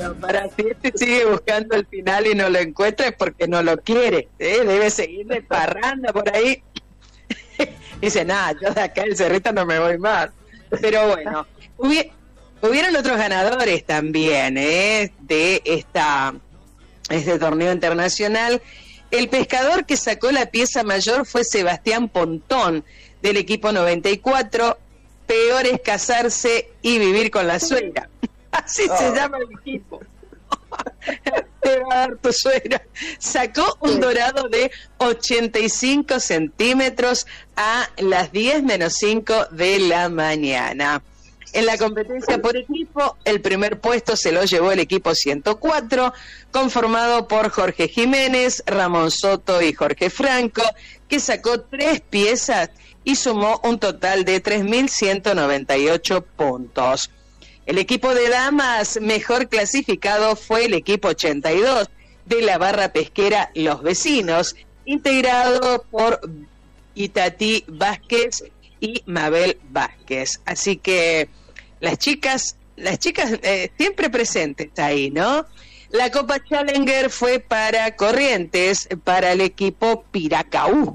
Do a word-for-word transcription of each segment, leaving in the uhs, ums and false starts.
Para si este sigue buscando el final y no lo encuentra es porque no lo quiere, ¿eh? Debe seguir de parranda por ahí. Dice, nada, yo de acá del Cerrito no me voy más. Pero bueno, hubi- hubieron otros ganadores también, ¿eh? De esta, este torneo internacional. El pescador que sacó la pieza mayor fue Sebastián Pontón, del equipo noventa y cuatro. Peor es casarse y vivir con la suegra. Así oh. se llama el equipo. Te va a dar tu suegra. Sacó un dorado de ochenta y cinco centímetros a las diez menos cinco de la mañana. En la competencia por equipo, el primer puesto se lo llevó el equipo ciento cuatro, conformado por Jorge Jiménez, Ramón Soto y Jorge Franco, que sacó tres piezas y sumó un total de tres mil ciento noventa y ocho puntos. El equipo de damas mejor clasificado fue el equipo ochenta y dos de la barra pesquera Los Vecinos, integrado por Itatí Vázquez y Mabel Vázquez. Así que las chicas, las chicas eh, siempre presentes ahí, ¿no? La Copa Challenger fue para Corrientes, para el equipo Piracaú.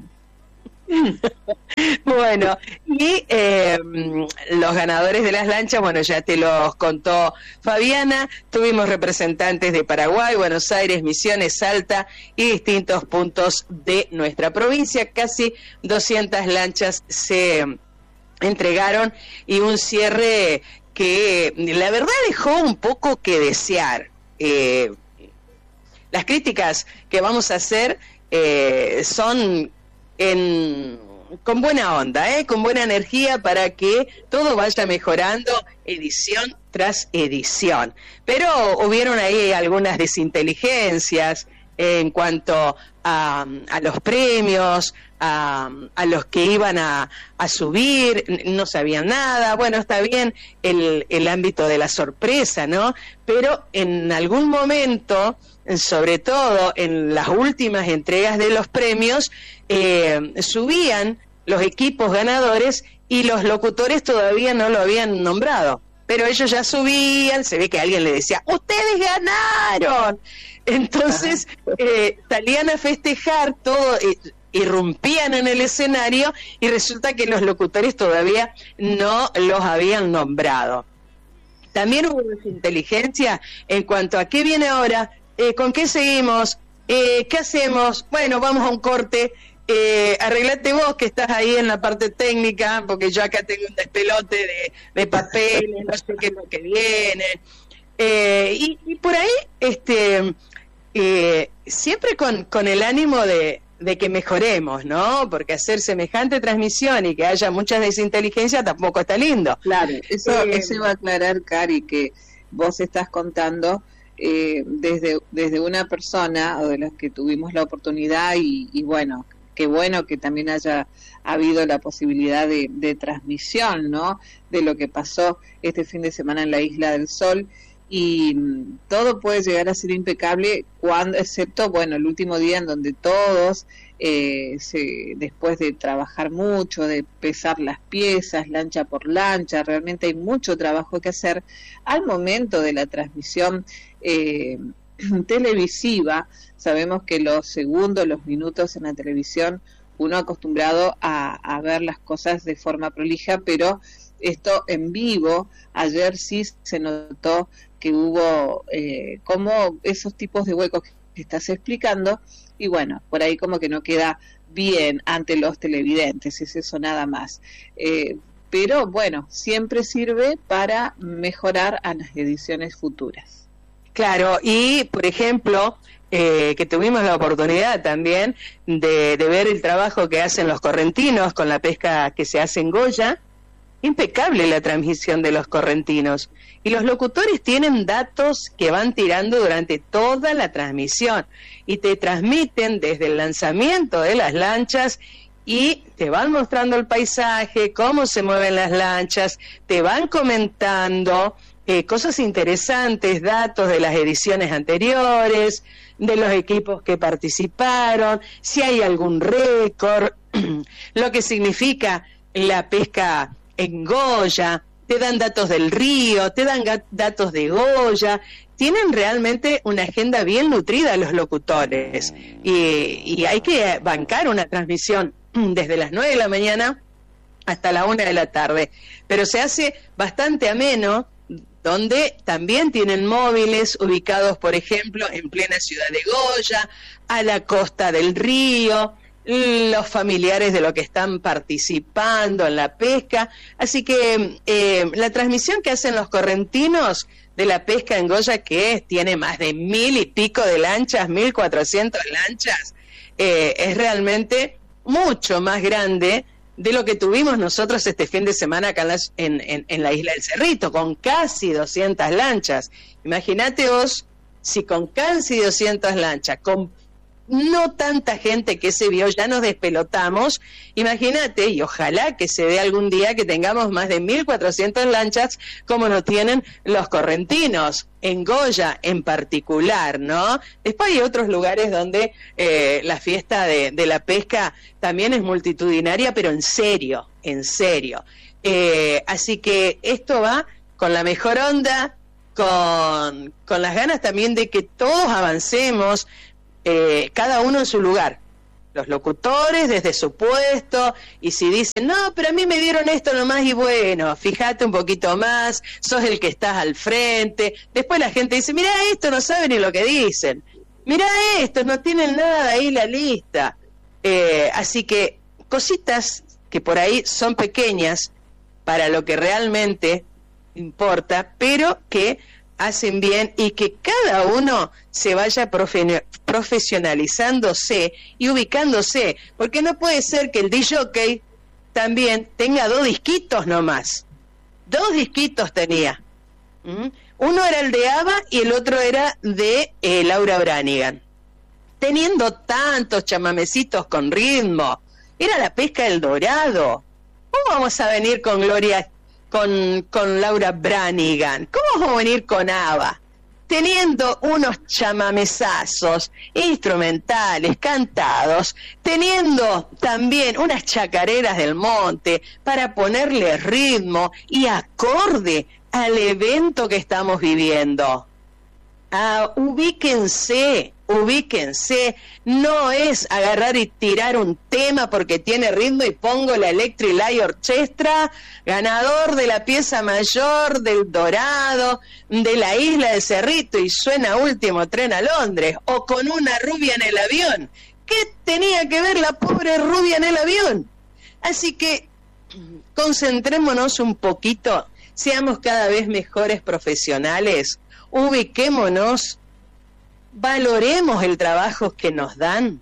Bueno, y eh, los ganadores de las lanchas, bueno, ya te los contó Fabiana. Tuvimos representantes de Paraguay, Buenos Aires, Misiones, Salta y distintos puntos de nuestra provincia. Casi doscientas lanchas se entregaron y un cierre que la verdad dejó un poco que desear. Eh, las críticas que vamos a hacer eh, son En, con buena onda, ¿eh? Con buena energía para que todo vaya mejorando edición tras edición. Pero hubieron ahí algunas desinteligencias en cuanto a, a los premios, a, a los que iban a, a subir, no sabían nada. Bueno, está bien el, el ámbito de la sorpresa, ¿no? Pero en algún momento, sobre todo en las últimas entregas de los premios, eh, subían los equipos ganadores y los locutores todavía no lo habían nombrado, pero ellos ya subían, se ve que alguien le decía, ¡ustedes ganaron! Entonces eh, salían a festejar todo, eh, irrumpían en el escenario y resulta que los locutores todavía no los habían nombrado. También hubo desinteligencia en cuanto a qué viene ahora, eh, con qué seguimos, eh, qué hacemos. Bueno, vamos a un corte. Eh, arreglate vos que estás ahí en la parte técnica, porque yo acá tengo un despelote de, de papeles, no sé qué es lo que viene. Eh, y, y por ahí, este, eh, siempre con, con el ánimo de, de que mejoremos, ¿no? Porque hacer semejante transmisión y que haya muchas desinteligencias tampoco está lindo. Claro, eso, eh, eso iba a aclarar, Cari, que vos estás contando eh, desde, desde una persona o de los que tuvimos la oportunidad y, y bueno, qué bueno que también haya habido la posibilidad de, de transmisión, ¿no? De lo que pasó este fin de semana en la Isla del Sol. Y mmm, todo puede llegar a ser impecable, cuando, excepto, bueno, el último día en donde todos, eh, se, después de trabajar mucho, de pesar las piezas, lancha por lancha, realmente hay mucho trabajo que hacer. Al momento de la transmisión eh, televisiva, sabemos que los segundos, los minutos en la televisión, uno acostumbrado a, a ver las cosas de forma prolija, pero esto en vivo, ayer sí se notó que hubo eh, como esos tipos de huecos que estás explicando, y bueno, por ahí como que no queda bien ante los televidentes, es eso nada más. Eh, pero bueno, siempre sirve para mejorar a las ediciones futuras. Claro, y por ejemplo, eh, que tuvimos la oportunidad también de, de ver el trabajo que hacen los correntinos con la pesca que se hace en Goya. Impecable la transmisión de los correntinos, y los locutores tienen datos que van tirando durante toda la transmisión y te transmiten desde el lanzamiento de las lanchas y te van mostrando el paisaje, cómo se mueven las lanchas, te van comentando eh, cosas interesantes, datos de las ediciones anteriores, de los equipos que participaron, si hay algún récord, lo que significa la pesca en Goya, te dan datos del río, te dan datos de Goya, tienen realmente una agenda bien nutrida los locutores, y, y hay que bancar una transmisión desde las nueve de la mañana hasta la una de la tarde, pero se hace bastante ameno, donde también tienen móviles ubicados, por ejemplo, en plena ciudad de Goya, a la costa del río, los familiares de los que están participando en la pesca. Así que eh, la transmisión que hacen los correntinos de la pesca en Goya, que tiene más de mil y pico de lanchas, mil cuatrocientas lanchas, eh, es realmente mucho más grande de lo que tuvimos nosotros este fin de semana acá en la, en, en, en la isla del Cerrito, con casi doscientas lanchas. Imagínate vos, si con casi doscientas lanchas, con no tanta gente que se vio, ya nos despelotamos. Imagínate, y ojalá que se dé algún día que tengamos más de mil cuatrocientas lanchas como lo tienen los correntinos, en Goya en particular, ¿no? Después hay otros lugares donde eh, la fiesta de, de la pesca también es multitudinaria, pero en serio, en serio. Eh, así que esto va con la mejor onda, con, con las ganas también de que todos avancemos, Eh, cada uno en su lugar, los locutores desde su puesto, y si dicen, no, pero a mí me dieron esto nomás, y bueno, fíjate un poquito más, sos el que estás al frente. Después la gente dice, mirá esto, no saben ni lo que dicen, mirá esto, no tienen nada ahí la lista. Eh, así que cositas que por ahí son pequeñas para lo que realmente importa, pero que hacen bien, y que cada uno se vaya profe profesionalizándose y ubicándose, porque no puede ser que el disjockey también tenga dos disquitos nomás, dos disquitos tenía, ¿Mm? Uno era el de ABBA y el otro era de eh, Laura Branigan, teniendo tantos chamamecitos con ritmo. Era la pesca del Dorado. ¿Cómo vamos a venir con Gloria Con, con Laura Branigan? ¿Cómo vamos a venir con ABBA? Teniendo unos chamamesazos instrumentales, cantados, teniendo también unas chacareras del monte para ponerle ritmo y acorde al evento que estamos viviendo. Ah, ubíquense, ubíquense, no es agarrar y tirar un tema porque tiene ritmo y pongo la Electric Light Orchestra, ganador de la pieza mayor del Dorado, de la isla del Cerrito, y suena Último Tren a Londres, o con una rubia en el avión. ¿Qué tenía que ver la pobre rubia en el avión? Así que concentrémonos un poquito, seamos cada vez mejores profesionales, ubiquémonos, valoremos el trabajo que nos dan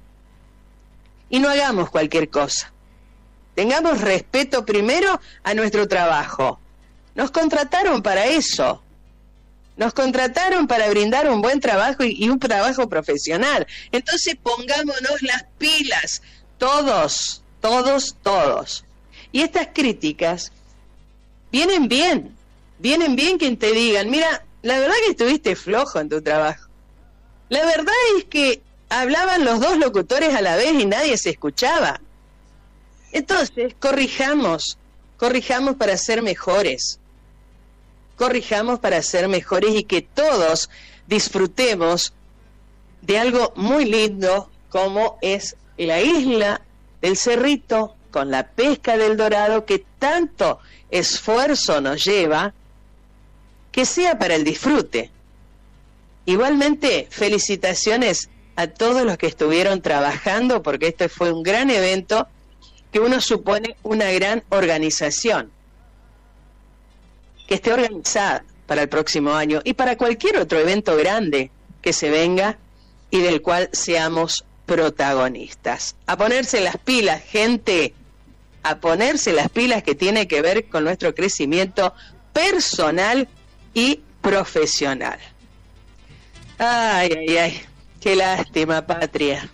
y no hagamos cualquier cosa. Tengamos respeto primero a nuestro trabajo. Nos contrataron para eso. Nos contrataron para brindar un buen trabajo y, y un trabajo profesional. Entonces pongámonos las pilas, todos, todos, todos. Y estas críticas vienen bien, vienen bien que te digan, mira, la verdad que estuviste flojo en tu trabajo. La verdad es que hablaban los dos locutores a la vez y nadie se escuchaba. Entonces, corrijamos, corrijamos para ser mejores. Corrijamos para ser mejores y que todos disfrutemos de algo muy lindo como es la isla del Cerrito con la pesca del Dorado, que tanto esfuerzo nos lleva, que sea para el disfrute. Igualmente, felicitaciones a todos los que estuvieron trabajando, porque este fue un gran evento que uno supone una gran organización, que esté organizada para el próximo año y para cualquier otro evento grande que se venga y del cual seamos protagonistas. A ponerse las pilas, gente, a ponerse las pilas, que tiene que ver con nuestro crecimiento personal y profesional. Ay, ay, ay, qué lástima, patria.